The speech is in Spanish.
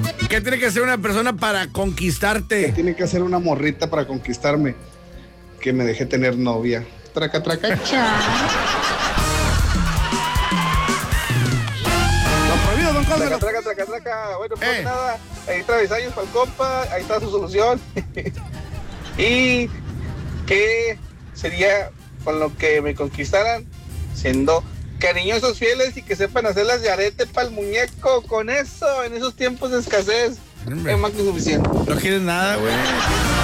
¿Qué tiene que hacer una persona para conquistarte? ¿Qué tiene que hacer una morrita para conquistarme? Que me deje tener novia. Traca, traca, cha. Lo prohibido, don Cosme. Traca. Bueno, pues nada, ahí travesaños para el compa, ahí está su solución. Y que sería con lo que me conquistaran, siendo cariñosos, fieles y que sepan hacerlas de arete para el muñeco. Con eso, en esos tiempos de escasez, es más que suficiente. No quieres nada, güey.